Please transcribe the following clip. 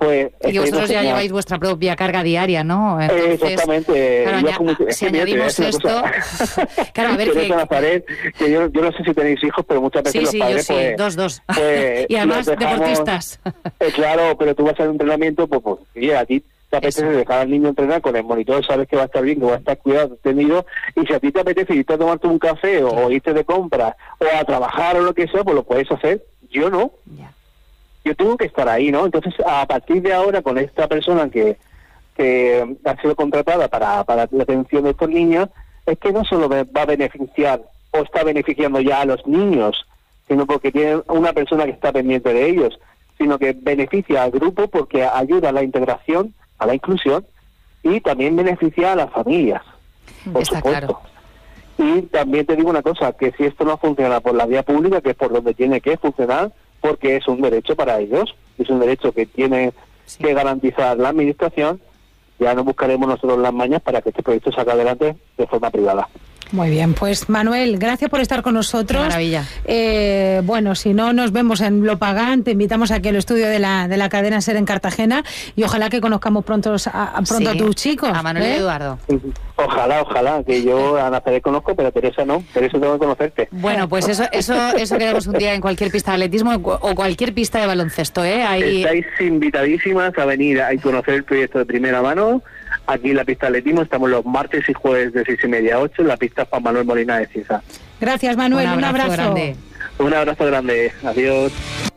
pues... Y que vosotros ya lleváis vuestra propia carga diaria, ¿no? Entonces, exactamente. Claro, si añadimos esto... Claro, a ver que... Nazaret, que yo no sé si tenéis hijos, pero muchas veces los padres... Sí, dos. Pues, y además deportistas. Claro, pero tú vas a un entrenamiento, pues a ti te apetece dejar al niño entrenar con el monitor, sabes que va a estar bien, que va a estar cuidado, tenido, y si a ti te apetece irte a tomarte un café o irte de compras o a trabajar o lo que sea, pues lo puedes hacer. Yo no. Ya. Yo tengo que estar ahí, ¿no? Entonces, a partir de ahora, con esta persona que ha sido contratada para la atención de estos niños, es que no solo va a beneficiar o está beneficiando ya a los niños, sino porque tiene una persona que está pendiente de ellos, sino que beneficia al grupo porque ayuda a la integración, a la inclusión, y también beneficia a las familias, por Está supuesto. Claro. Y también te digo una cosa, que si esto no funciona por la vía pública, que es por donde tiene que funcionar, porque es un derecho para ellos, es un derecho que tiene que garantizar la administración, ya no buscaremos nosotros las mañas para que este proyecto salga adelante de forma privada. Muy bien, pues Manuel, gracias por estar con nosotros. Qué maravilla. Bueno, si no nos vemos en Lopagán, te invitamos aquí al estudio de la cadena SER en Cartagena y ojalá que conozcamos pronto a tus chicos. A Manuel y Eduardo. Ojalá, que yo a Nazaret conozco, pero Teresa no, Teresa tengo que conocerte. Bueno, pues eso queremos un día en cualquier pista de atletismo o cualquier pista de baloncesto, ¿eh? Ahí... Estáis invitadísimas a venir a conocer el proyecto de primera mano. Aquí en la pista de atletismo estamos los martes y jueves de 6:30 a 8 en la pista Juan Manuel Molina de Cieza. Gracias, Manuel. Un abrazo grande. Un abrazo grande. Adiós.